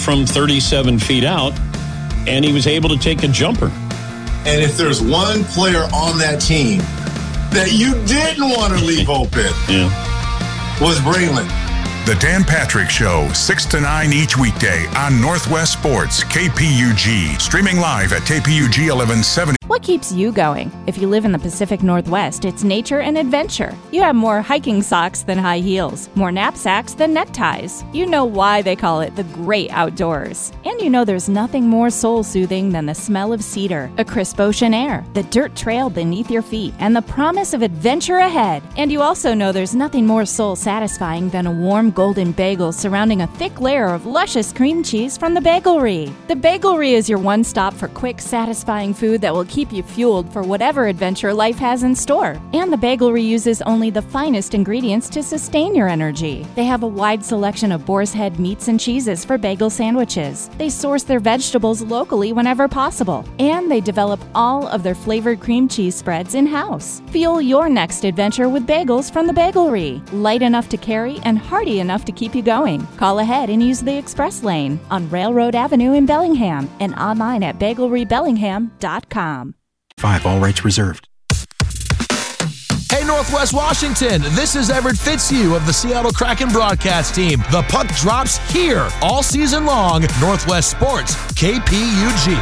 from 37 feet out, and he was able to take a jumper. And if there's one player on that team that you didn't want to leave open, was Braylon. The Dan Patrick Show, 6 to 9 each weekday on Northwest Sports, KPUG. Streaming live at KPUG 1170. What keeps you going? If you live in the Pacific Northwest, it's nature and adventure. You have more hiking socks than high heels, more knapsacks than neckties. You know why they call it the great outdoors. And you know there's nothing more soul-soothing than the smell of cedar, a crisp ocean air, the dirt trail beneath your feet, and the promise of adventure ahead. And you also know there's nothing more soul-satisfying than a warm golden bagel surrounding a thick layer of luscious cream cheese from the Bagelry. The Bagelry is your one-stop for quick, satisfying food that will keep you fueled for whatever adventure life has in store. And the Bagelry uses only the finest ingredients to sustain your energy. They have a wide selection of boar's head meats and cheeses for bagel sandwiches. They source their vegetables locally whenever possible. And they develop all of their flavored cream cheese spreads in-house. Fuel your next adventure with bagels from the Bagelry. Light enough to carry and hearty enough to keep you going. Call ahead and use the express lane on Railroad Avenue in Bellingham and online at bagelrybellingham.com. 5, all rights reserved. Hey, Northwest Washington, this is Everett Fitzhugh of the Seattle Kraken broadcast team. The puck drops here all season long. Northwest Sports, KPUG.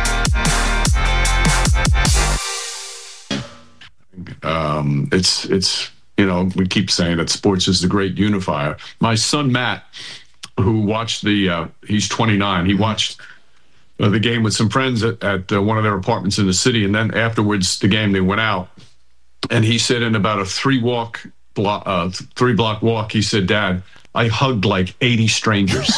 It's you know, we keep saying that sports is the great unifier. My son Matt, who watched he's 29, he watched the game with some friends at one of their apartments in the city, and then afterwards the game they went out, and he said in about a 3-block walk, he said, "Dad, I hugged like 80 strangers."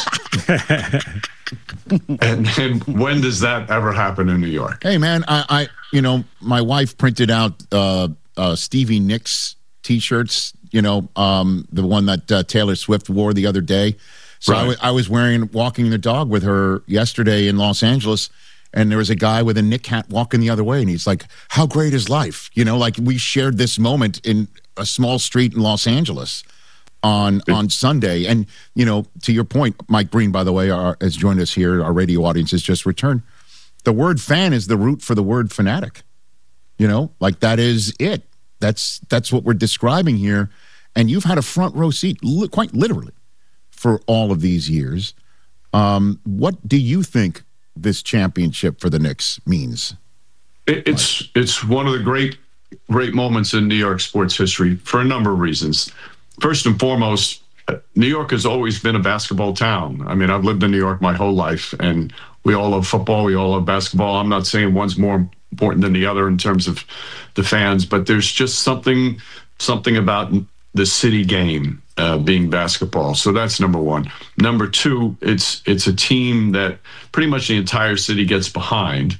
and when does that ever happen in New York? Hey man, I my wife printed out Stevie Nicks T-shirts, the one that Taylor Swift wore the other day. So right. I was walking the dog with her yesterday in Los Angeles, and there was a guy with a Nick hat walking the other way, and he's like, "How great is life?" Like we shared this moment in a small street in Los Angeles on Sunday. And, to your point, Mike Breen, by the way, has joined us here. Our radio audience has just returned. The word fan is the root for the word fanatic. Like that is it. That's what we're describing here. And you've had a front row seat, quite literally, for all of these years. What do you think this championship for the Knicks means? It's one of the great moments in New York sports history for a number of reasons. First and foremost, New York has always been a basketball town. I mean, I've lived in New York my whole life, and we all love football. We all love basketball. I'm not saying one's more important than the other in terms of the fans, but there's just something about the city game being basketball. So that's number one. Number two, it's a team that pretty much the entire city gets behind,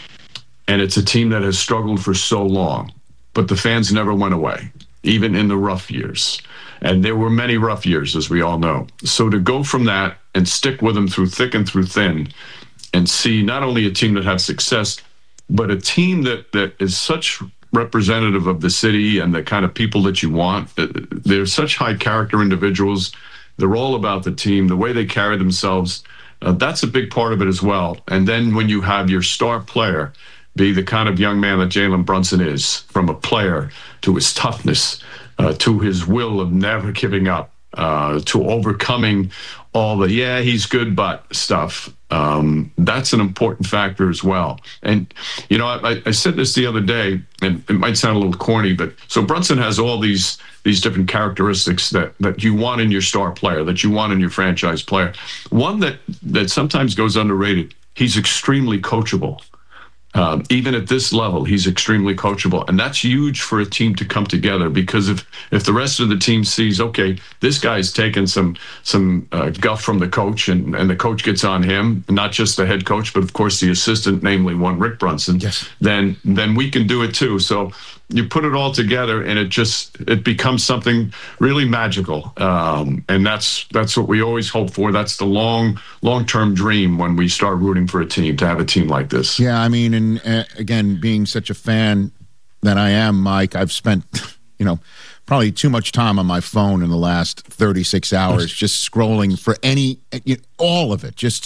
and it's a team that has struggled for so long, but the fans never went away, even in the rough years. And there were many rough years, as we all know. So to go from that and stick with them through thick and through thin and see not only a team that has success, but a team that is such representative of the city and the kind of people that you want. They're such high character individuals. They're all about the team, the way they carry themselves. That's a big part of it as well. And then when you have your star player be the kind of young man that Jalen Brunson is, from a player to his toughness, to his will of never giving up, to overcoming all the, he's good, but stuff. That's an important factor as well. And, I said this the other day, and it might sound a little corny, but so Brunson has all these different characteristics that you want in your star player, that you want in your franchise player. One that sometimes goes underrated, he's extremely coachable. Even at this level, he's extremely coachable. And that's huge for a team to come together, because if the rest of the team sees, okay, this guy's taken some guff from the coach and the coach gets on him, not just the head coach, but of course the assistant, namely one Rick Brunson, yes, then we can do it too. So you put it all together and it becomes something really magical. And that's what we always hope for. That's the long-term dream when we start rooting for a team, to have a team like this. Yeah, I mean, and again, being such a fan that I am, Mike, I've spent, probably too much time on my phone in the last 36 hours, just scrolling for all of it, just